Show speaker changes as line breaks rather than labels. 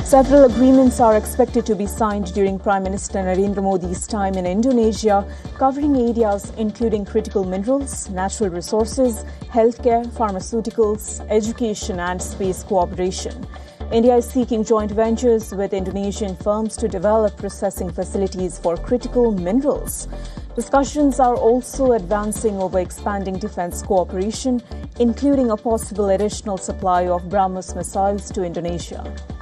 Several agreements are expected to be signed during Prime Minister Narendra Modi's time in Indonesia, covering areas including critical minerals, natural resources, healthcare, pharmaceuticals, education and space cooperation. India is seeking joint ventures with Indonesian firms to develop processing facilities for critical minerals. Discussions are also advancing over expanding defense cooperation, including a possible additional supply of BrahMos missiles to Indonesia.